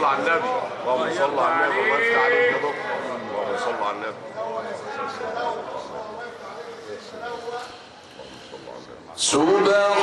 على النبي. اللهم صل على النبي. الله يفتح عليك يا دكتور. اللهم صل على النبي. سبحان